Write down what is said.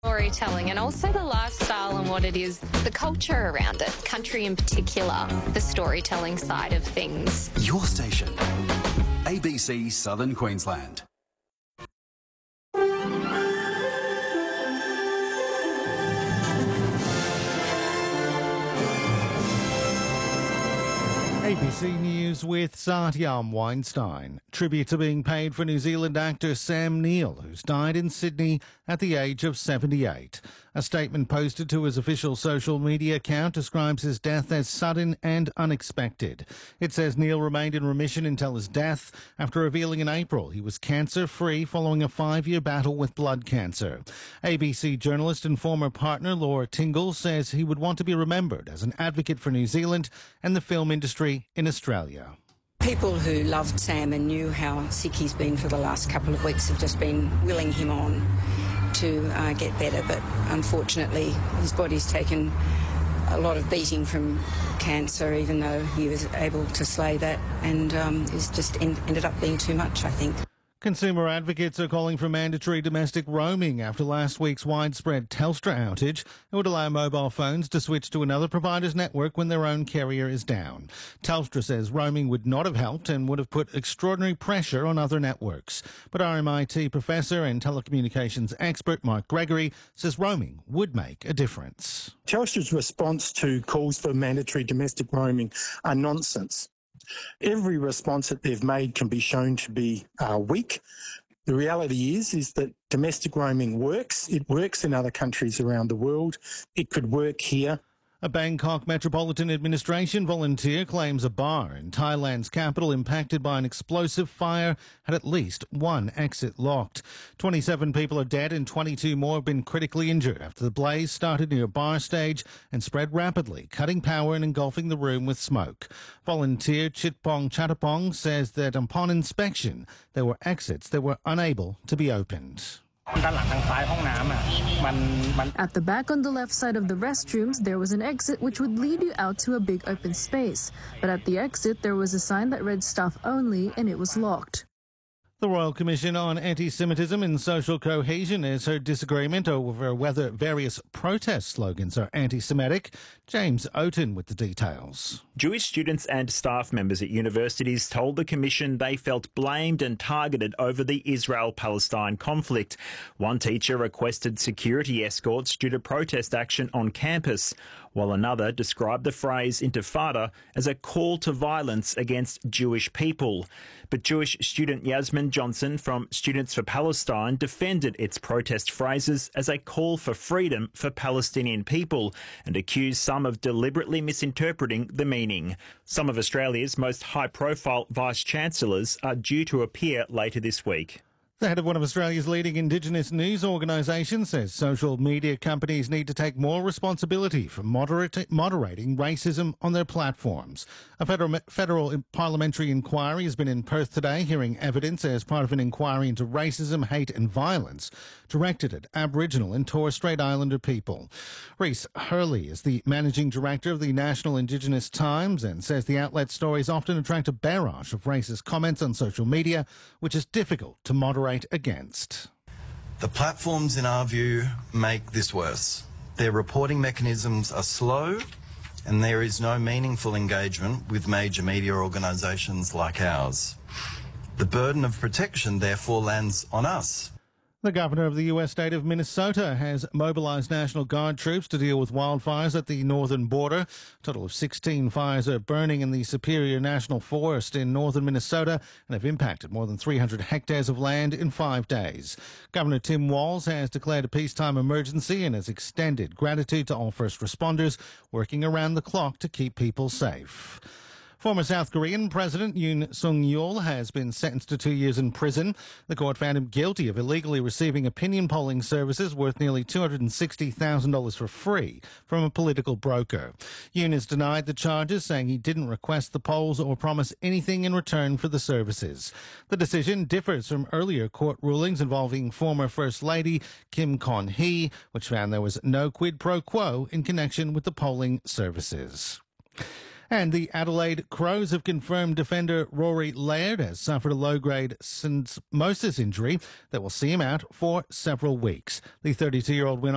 Storytelling and also the lifestyle and what it is, the culture around it, country in particular, the storytelling side of things. Your station, ABC Southern Queensland. ABC News with Satyam Weinstein. Tributes are being paid for New Zealand actor Sam Neill, who's died in Sydney at the age of 78. A statement posted to his official social media account describes his death as sudden and unexpected. It says Neill remained in remission until his death after revealing in April he was cancer-free following a 5-year battle with blood cancer. ABC journalist and former partner Laura Tingle says he would want to be remembered as an advocate for New Zealand and the film industry in Australia. People who loved Sam and knew how sick he's been for the last couple of weeks have just been willing him on to get better, but unfortunately his body's taken a lot of beating from cancer, even though he was able to slay that, and it's just ended up being too much, I think. Consumer advocates are calling for mandatory domestic roaming after last week's widespread Telstra outage. It would allow mobile phones to switch to another provider's network when their own carrier is down. Telstra says roaming would not have helped and would have put extraordinary pressure on other networks. But RMIT professor and telecommunications expert Mark Gregory says roaming would make a difference. Telstra's response to calls for mandatory domestic roaming are nonsense. Every response that they've made can be shown to be weak. The reality is that domestic roaming works. It works in other countries around the world. It could work here. A Bangkok Metropolitan Administration volunteer claims a bar in Thailand's capital impacted by an explosive fire had at least one exit locked. 27 people are dead and 22 more have been critically injured after the blaze started near a bar stage and spread rapidly, cutting power and engulfing the room with smoke. Volunteer Chitpong Chatapong says that upon inspection, there were exits that were unable to be opened. At the back on the left side of the restrooms, there was an exit which would lead you out to a big open space. But at the exit, there was a sign that read staff only and it was locked. The Royal Commission on Anti-Semitism and Social Cohesion has heard disagreement over whether various protest slogans are anti-Semitic. James Oaten with the details. Jewish students and staff members at universities told the Commission they felt blamed and targeted over the Israel-Palestine conflict. One teacher requested security escorts due to protest action on campus, while another described the phrase Intifada as a call to violence against Jewish people. But Jewish student Yasmin Johnson from Students for Palestine defended its protest phrases as a call for freedom for Palestinian people and accused some of deliberately misinterpreting the meaning. Some of Australia's most high-profile vice-chancellors are due to appear later this week. The head of one of Australia's leading Indigenous news organisations says social media companies need to take more responsibility for moderating racism on their platforms. A federal parliamentary inquiry has been in Perth today, hearing evidence as part of an inquiry into racism, hate and violence directed at Aboriginal and Torres Strait Islander people. Rhys Hurley is the managing director of the National Indigenous Times and says the outlet's stories often attract a barrage of racist comments on social media, which is difficult to moderate against. The platforms, in our view, make this worse. Their reporting mechanisms are slow and there is no meaningful engagement with major media organisations like ours. The burden of protection therefore lands on us. The governor of the US state of Minnesota has mobilized National Guard troops to deal with wildfires at the northern border. A total of 16 fires are burning in the Superior National Forest in northern Minnesota and have impacted more than 300 hectares of land in 5 days. Governor Tim Walz has declared a peacetime emergency and has extended gratitude to all first responders working around the clock to keep people safe. Former South Korean President Yoon Suk-yeol has been sentenced to 2 years in prison. The court found him guilty of illegally receiving opinion polling services worth nearly $260,000 for free from a political broker. Yoon has denied the charges, saying he didn't request the polls or promise anything in return for the services. The decision differs from earlier court rulings involving former First Lady Kim Kon-hee, which found there was no quid pro quo in connection with the polling services. And the Adelaide Crows have confirmed defender Rory Laird has suffered a low-grade syndesmosis injury that will see him out for several weeks. The 32-year-old went